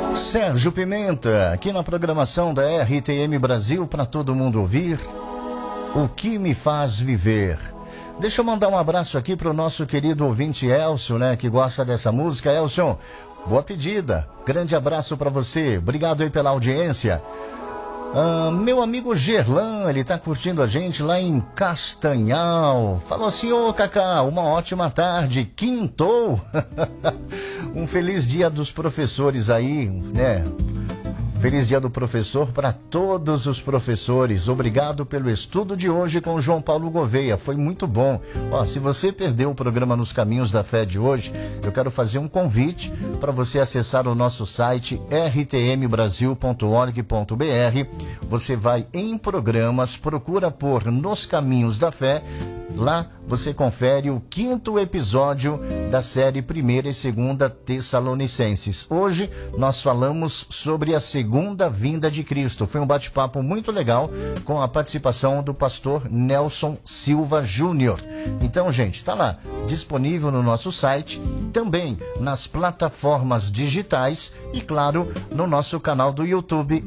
Sérgio Pimenta, aqui na programação da RTM Brasil, para todo mundo ouvir. O que me faz viver? Deixa eu mandar um abraço aqui para o nosso querido ouvinte Elcio, né, que gosta dessa música. Elcio, boa pedida. Grande abraço para você. Obrigado aí pela audiência. Meu amigo Gerlan, ele tá curtindo a gente lá em Castanhal. Falou assim: ô Cacá, uma ótima tarde, quintou. Um feliz dia dos professores aí, né? Feliz dia do professor para todos os professores. Obrigado pelo estudo de hoje com o João Paulo Gouveia. Foi muito bom. Ó, se você perdeu o programa Nos Caminhos da Fé de hoje, eu quero fazer um convite para você acessar o nosso site rtmbrasil.org.br. Você vai em programas, procura por Nos Caminhos da Fé. Lá você confere o 5º episódio da série 1ª e 2ª Tessalonicenses. Hoje nós falamos sobre a segunda vinda de Cristo. Foi um bate-papo muito legal com a participação do pastor Nelson Silva Júnior. Então, gente, tá lá, disponível no nosso site, também nas plataformas digitais e, claro, no nosso canal do YouTube,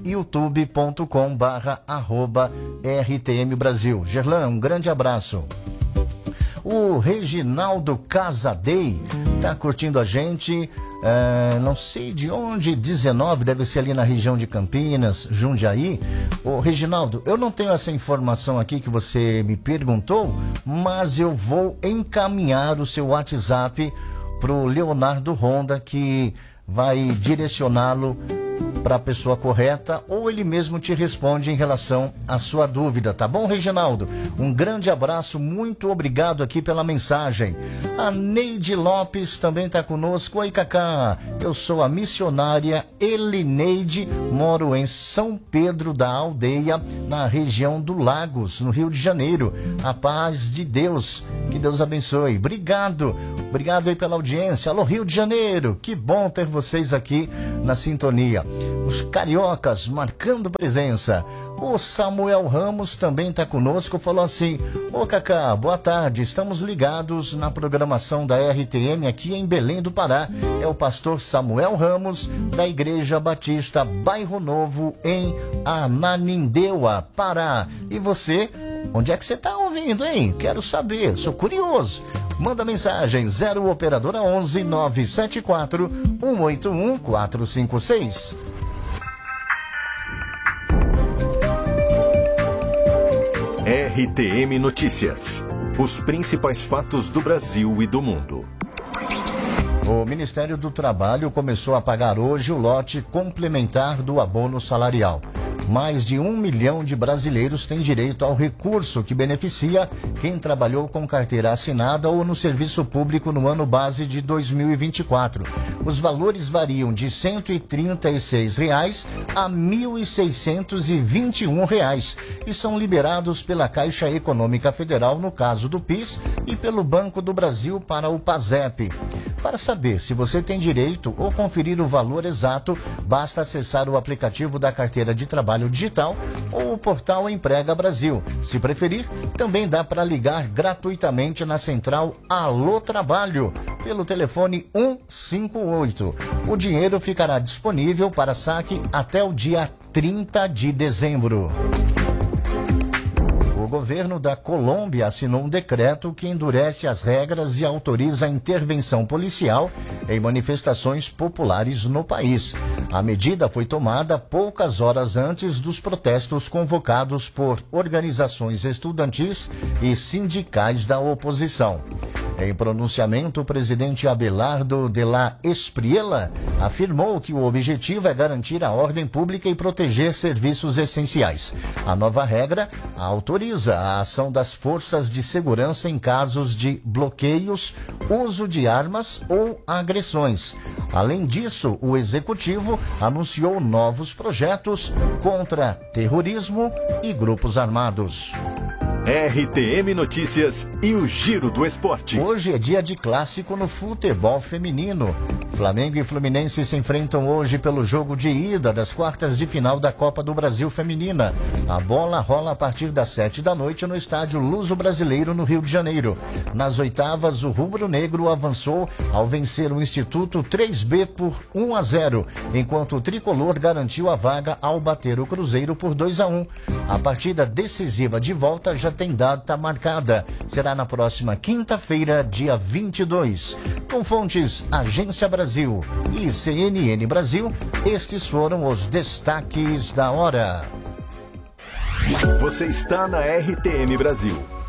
youtube.com/RTM Brasil. Gerlan, um grande abraço. O Reginaldo Casadei tá curtindo a gente, não sei de onde, 19, deve ser ali na região de Campinas, Jundiaí. Ô Reginaldo, eu não tenho essa informação aqui que você me perguntou, mas eu vou encaminhar o seu WhatsApp pro Leonardo Ronda, que vai direcioná-lo para a pessoa correta, ou ele mesmo te responde em relação à sua dúvida, tá bom, Reginaldo? Um grande abraço, muito obrigado aqui pela mensagem. A Neide Lopes também está conosco. Oi, Cacá, eu sou a missionária Elineide, moro em São Pedro da Aldeia, na região do Lagos, no Rio de Janeiro. A paz de Deus, que Deus abençoe. Obrigado aí pela audiência. Alô, Rio de Janeiro, que bom ter vocês aqui na sintonia. Os cariocas marcando presença. O Samuel Ramos também está conosco, falou assim: ô Cacá, boa tarde, estamos ligados na programação da RTM aqui em Belém do Pará. É o pastor Samuel Ramos, da Igreja Batista Bairro Novo, em Ananindeua, Pará. E você, onde é que você está ouvindo, hein? Quero saber, sou curioso. Manda mensagem 0 operadora 11 974 181 456. RTM Notícias. Os principais fatos do Brasil e do mundo. O Ministério do Trabalho começou a pagar hoje o lote complementar do abono salarial. Mais de 1 milhão de brasileiros têm direito ao recurso que beneficia quem trabalhou com carteira assinada ou no serviço público no ano base de 2024. Os valores variam de R$ 136 a R$ 1.621 e são liberados pela Caixa Econômica Federal no caso do PIS e pelo Banco do Brasil para o PASEP. Para saber se você tem direito ou conferir o valor exato, basta acessar o aplicativo da Carteira de Trabalho Digital ou o portal Emprega Brasil. Se preferir, também dá para ligar gratuitamente na central Alô Trabalho, pelo telefone 158. O dinheiro ficará disponível para saque até o dia 30 de dezembro. O governo da Colômbia assinou um decreto que endurece as regras e autoriza a intervenção policial em manifestações populares no país. A medida foi tomada poucas horas antes dos protestos convocados por organizações estudantis e sindicais da oposição. Em pronunciamento, o presidente Abelardo de la Espriella afirmou que o objetivo é garantir a ordem pública e proteger serviços essenciais. A nova regra autoriza a ação das forças de segurança em casos de bloqueios, uso de armas ou agressões. Além disso, o executivo anunciou novos projetos contra terrorismo e grupos armados. RTM Notícias e o Giro do Esporte. Hoje é dia de clássico no futebol feminino. Flamengo e Fluminense se enfrentam hoje pelo jogo de ida das quartas de final da Copa do Brasil Feminina. A bola rola a partir das 7 da noite no estádio Luso Brasileiro, no Rio de Janeiro. Nas oitavas, o rubro-negro avançou ao vencer o Instituto 3B por 1-0, enquanto o tricolor garantiu a vaga ao bater o Cruzeiro por 2-1. A partida decisiva de volta já tem data marcada. Será na próxima quinta-feira, dia 22. Com fontes Agência Brasil e CNN Brasil, estes foram os destaques da hora. Você está na RTM Brasil.